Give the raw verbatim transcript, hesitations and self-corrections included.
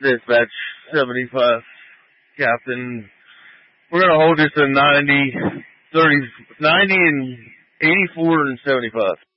Dispatch seventy-five, Captain. We're going to hold this to ninety, thirty, ninety and eighty-four and seventy-five.